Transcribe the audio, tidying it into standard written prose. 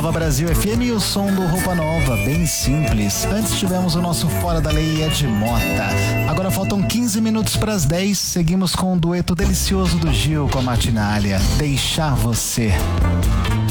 Nova Brasil FM e o som do Roupa Nova, bem simples. Antes tivemos o nosso Fora da Lei Ed Mota. Agora faltam 15 minutos para as 10. Seguimos com o dueto delicioso do Gil com a Martinália, Deixar Você.